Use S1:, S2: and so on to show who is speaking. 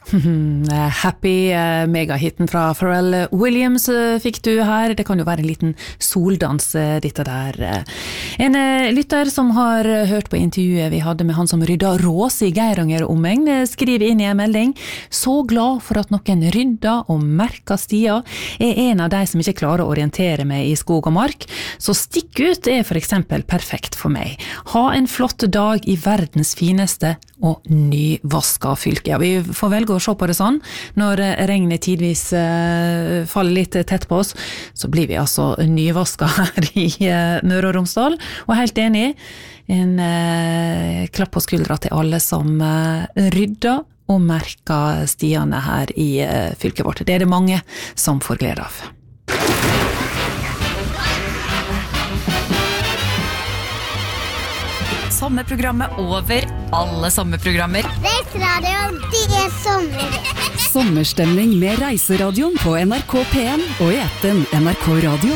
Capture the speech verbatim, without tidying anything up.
S1: Happy uh, megahitten fra Pharrell Williams uh, fikk du her. Det kan jo være en liten soldans uh, dette der. En uh, lytter som har uh, hørt på intervjuet vi hadde med han som rydda råse i Geiranger omegn, uh, skriver inn i en melding: så glad for at noen rydda og merka stier. Er en av de som ikke klarer å orientere meg i skog og mark, så stikk ut er for eksempel perfekt for meg. Ha en flott dag i verdens fineste og nyvaska fylke. Ja, vi får velge å se på det sånn. Når regnet tidvis uh, faller litt tett på oss, så blir vi altså nyvaska her i uh, Møre og Romsdal. Og helt enig, en uh, klapp på skuldra til alle som uh, rydder og merker stiene her i uh, fylket vårt. Det er det mange som får glede av.
S2: Sommerprogrammet over alle sommerprogrammer.
S3: Reiseradioen, det er sommer.
S4: Sommerstemning med Reiseradioen på N R K P en og i appen N R K Radio.